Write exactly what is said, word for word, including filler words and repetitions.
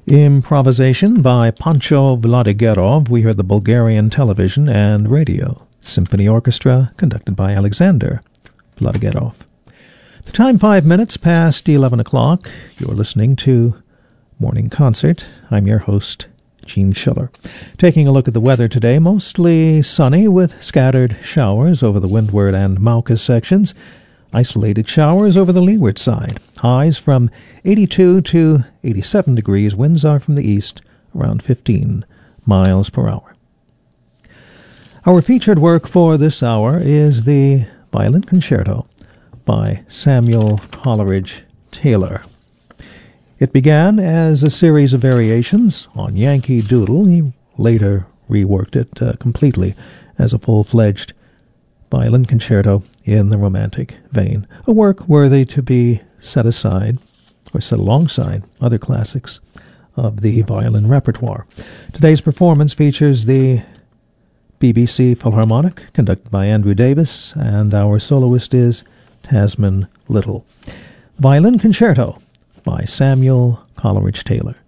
Improvisation by Pancho Vladigerov. We heard the Bulgarian Television and Radio Symphony Orchestra, conducted by Alexander Vladigerov. The time five minutes past eleven o'clock. You're listening to Morning Concert. I'm your host, Gene Schiller. Taking a look at the weather today, mostly sunny with scattered showers over the windward and Mauka sections. Isolated showers over the leeward side. Highs from eighty-two to eighty-seven degrees. Winds are from the east, around fifteen miles per hour. Our featured work for this hour is the Violin Concerto by Samuel Coleridge Taylor. It began as a series of variations on Yankee Doodle. He later reworked it uh, completely as a full-fledged violin concerto in the Romantic vein, a work worthy to be set aside or set alongside other classics of the violin repertoire. Today's performance features the B B C Philharmonic, conducted by Andrew Davis, and our soloist is Tasman Little. Violin Concerto by Samuel Coleridge Taylor.